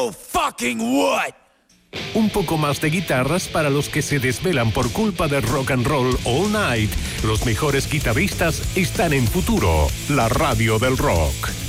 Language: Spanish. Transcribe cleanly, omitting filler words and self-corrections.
So fucking what? Un poco más de guitarras para los que se desvelan por culpa de rock and roll all night. Los mejores guitarristas están en Futuro, la radio del rock.